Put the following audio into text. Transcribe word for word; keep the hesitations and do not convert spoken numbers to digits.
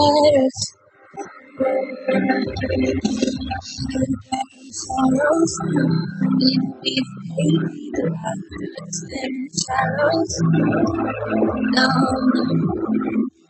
matters. Sorrows, if we've paid the price, them shadows. No,